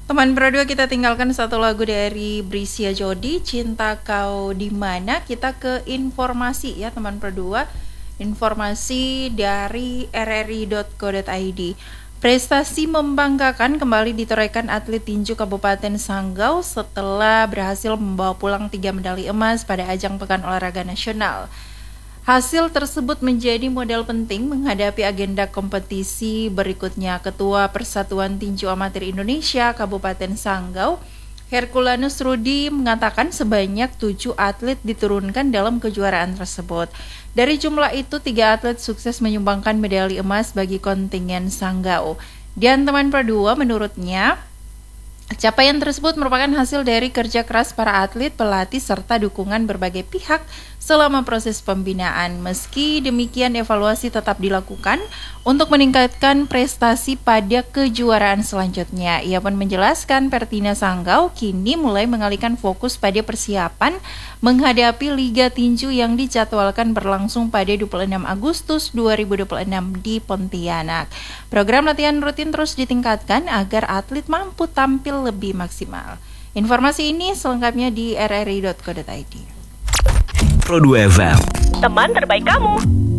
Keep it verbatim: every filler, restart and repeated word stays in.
Teman berdua, kita tinggalkan satu lagu dari Brisia Jodi, Cinta Kau di Mana. Kita ke informasi ya teman berdua. Informasi dari r r i dot co dot i d. Prestasi membanggakan kembali ditorehkan atlet tinju Kabupaten Sanggau setelah berhasil membawa pulang tiga medali emas pada ajang Pekan Olahraga Nasional. Hasil tersebut menjadi modal penting menghadapi agenda kompetisi berikutnya. Ketua Persatuan Tinju Amatir Indonesia Kabupaten Sanggau, Herculanus Rudi, mengatakan sebanyak tujuh atlet diturunkan dalam kejuaraan tersebut. Dari jumlah itu, tiga atlet sukses menyumbangkan medali emas bagi kontingen Sanggau. Dan teman berdua, menurutnya, capaian tersebut merupakan hasil dari kerja keras para atlet, pelatih, serta dukungan berbagai pihak selama proses pembinaan. Meski demikian, evaluasi tetap dilakukan untuk meningkatkan prestasi pada kejuaraan selanjutnya. Ia pun menjelaskan Pertina Sanggau kini mulai mengalihkan fokus pada persiapan menghadapi Liga Tinju yang dijadwalkan berlangsung pada dua puluh enam Agustus dua ribu dua puluh enam di Pontianak. Program latihan rutin terus ditingkatkan agar atlet mampu tampil lebih maksimal. Informasi ini selengkapnya di r r i dot co dot i d. Pro dua F M, teman terbaik kamu.